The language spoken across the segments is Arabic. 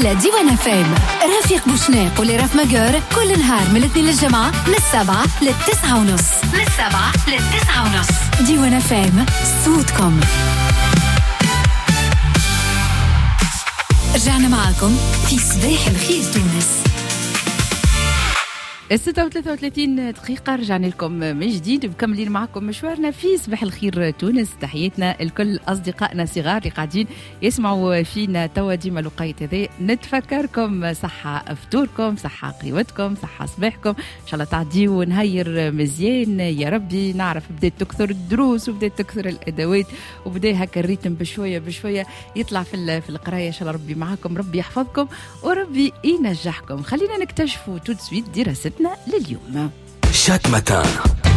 على ديوان فام. رفيق بوشناق ولراف ماجور كل نهار من الاثنين للجمعة من 7 ل9:30. من 7 ل9:30. ديوان فام، صوتكم. رجعنا معاكم في صباح الخير تونس. 36 دقيقة رجعنا لكم من جديد، مكملين معكم مشوارنا في صباح الخير تونس. تحياتنا لكل أصدقائنا الصغار اللي قاعدين يسمعوا فينا توا ديما لقيت هذا. نتفكركم صحة فطوركم، صحة قيوتكم، صحة صباحكم، إن شاء الله تعديوا نهير مزيان يا ربي. نعرف بدأت تكثر الدروس وبدأت تكثر الأدوات وبدأ هكا الريتم بشوية بشوية يطلع في القراية. إن شاء الله ربي معاكم، ربي يحفظكم وربي ينجحكم. خلينا نكتشفوا تو سويت دراستنا لليوم. شات متان.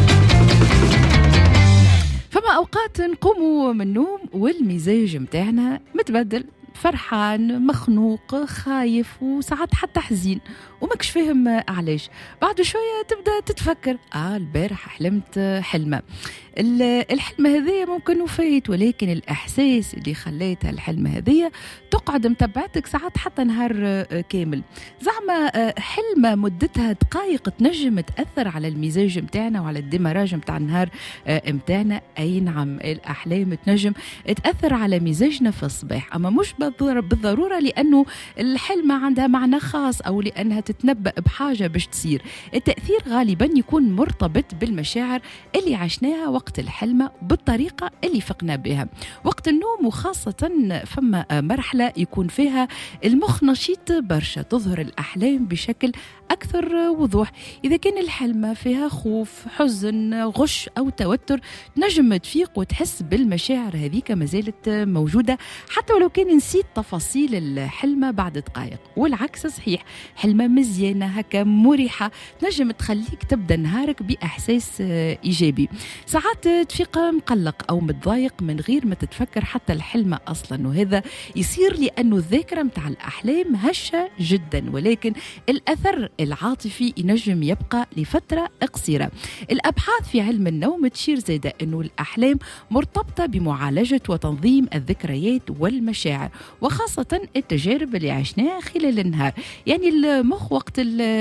فما أوقات نقوموا من النوم والمزاج متاعنا متبدل، فرحان، مخنوق، خايف، وساعات حتى حزين وماكش فاهم علاش. بعد شوية تبدأ تتفكر البارح حلمت حلمة. الحلم هذية ممكن وفايت، ولكن الإحساس اللي خليتها الحلم هذية تقعد متبعتك ساعات حتى نهار كامل. زعما حلمة مدتها دقائق تنجم تأثر على المزاج متاعنا وعلى الدمراج متاع النهار متاعنا. أي نعم، الأحلام تنجم تأثر على مزاجنا في الصباح، أما مش بالضرورة لأنه الحلمة عندها معنى خاص أو لأنها تتنبأ بحاجة باش تصير. التأثير غالبا يكون مرتبط بالمشاعر اللي عشناها وقت الحلمة بالطريقة اللي فقنا بها وقت النوم، وخاصة فما مرحلة يكون فيها المخ نشيط برشا، تظهر الأحلام بشكل أكثر وضوح. إذا كان الحلمة فيها خوف، حزن، غش أو توتر، نجم تفيق وتحس بالمشاعر هذيك ما زالت موجودة حتى ولو كان نسيت تفاصيل الحلمة بعد دقائق. والعكس صحيح، حلمة مزيانة هكا مريحة نجم تخليك تبدأ نهارك بإحساس إيجابي. ساعات تفيق مقلق أو متضايق من غير ما تتفكر حتى الحلمة أصلا، وهذا يصير لأنه الذاكرة متاع الأحلام هشة جدا، ولكن الأثر العاطفي ينجم يبقى لفترة قصيرة. الأبحاث في علم النوم تشير زيادة أنه الأحلام مرتبطة بمعالجة وتنظيم الذكريات والمشاعر، وخاصة التجارب اللي عشناها خلال النهار. يعني المخ وقت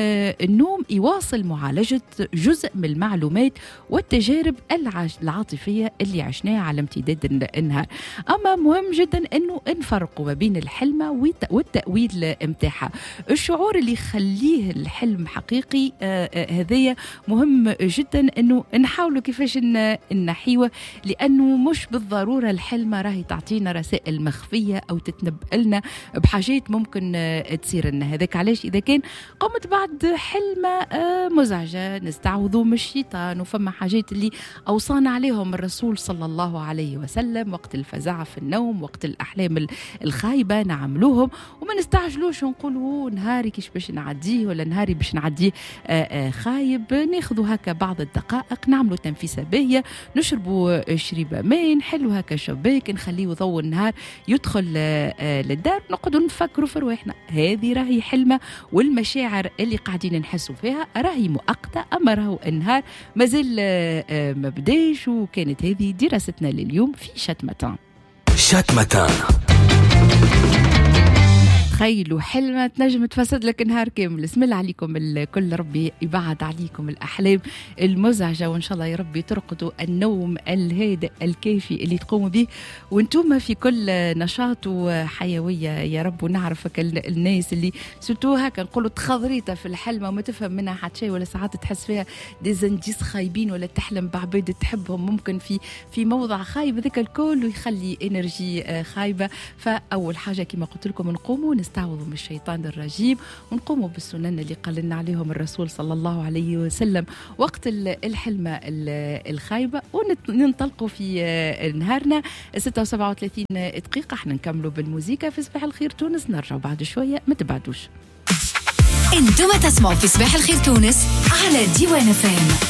النوم يواصل معالجة جزء من المعلومات والتجارب العاطفية اللي عشناها على امتداد النهار. أما مهم جدا أنه نفرقوا ما بين الحلمة والتأويل متاعها. الشعور اللي يخليه الحلم حقيقي هذايا مهم جدا أنه نحاولوا كيفاش نحيوه، لأنه مش بالضرورة الحلمة راهي تعطينا رسائل مخفية أو تتنبألنا بحاجات ممكن تصير لنا. هذاك علاش إذا كان قمت بعد حلمة مزعجة نستعوذوا من الشيطان، وفما حاجات اللي أوصانا عليهم الرسول صلى الله عليه وسلم وقت الفزع في النوم، وقت الأحلام الخايبة نعملوهم، وما نستعجلوش ونقولوا نهاري كيش باش نعديه ولا نهاري باش نعديه خايب. ناخذوا هكا بعض الدقائق، نعملوا تنفيسة باهية، نشربوا شريبة ماء، نحلوا هكا شباك، نخليه ضوء النهار يدخل للدار، نقعدوا نفكروا في رواحنا. هذه راهي حلمة، والمشاعر اللي قاعدين نحسوا فيها راهي مؤقتة، أما راهو النهار مازال ما بداش. وكانت هذه دراستنا لليوم في شات متان. شات متان. تخيلوا حلمة تنجم تفسد لك نهار كامل. اسم الله عليكم الكل، ربي يبعد عليكم الأحلام المزعجة، وإن شاء الله يا ربي ترقدوا النوم الهادئ الكافي اللي تقوموا به وانتم في كل نشاط وحيوية يا رب. ونعرفك الناس اللي سوتو هكا نقولوا تخضريته في الحلمة وما تفهم منها حتى شيء، ولا ساعات تحس فيها ديزنديس خايبين، ولا تحلم بعباد تحبهم ممكن في موضع خايب، ذاك الكل ويخلي انرجي خايبة. فأول حاجة كما قلت لكم نقوموا نستعوذوا من الشيطان الرجيم، ونقوموا بالسنن اللي قال لنا عليهم الرسول صلى الله عليه وسلم وقت الحلمة الخايبة، وننطلقوا في نهارنا. 36 دقيقة احنا نكملوا بالموسيقى في صباح الخير تونس. نرجع بعد شوية، ما تبعدوش. انتم تسمعوا في صباح الخير تونس على ديوان فام.